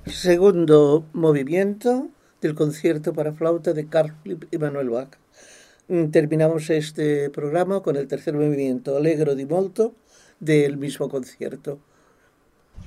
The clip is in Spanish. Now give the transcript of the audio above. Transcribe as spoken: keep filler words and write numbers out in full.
Segundo movimiento del concierto para flauta de Carl Philipp Emanuel Bach. Mm, Terminamos este programa con el tercer movimiento, Allegro di molto, del mismo concierto.